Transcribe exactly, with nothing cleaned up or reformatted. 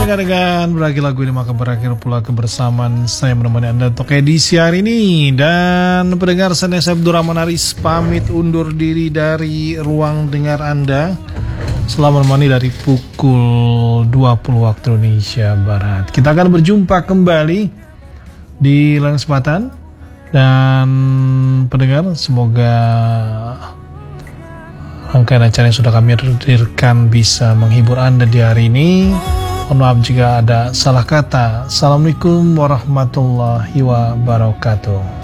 pendengar, dengan berakhir lagu ini maka berakhir pula kebersamaan saya menemani Anda untuk edisi hari ini. Dan pendengar, saya Abdurrahman Aris pamit undur diri dari ruang dengar Anda selama menemani dari pukul dua puluh waktu Indonesia Barat. Kita akan berjumpa kembali di lain kesempatan. Dan pendengar, semoga rangkaian acara yang sudah kami hadirkan bisa menghibur Anda di hari ini. Mohon maaf jika ada salah kata. Assalamualaikum warahmatullahi wabarakatuh.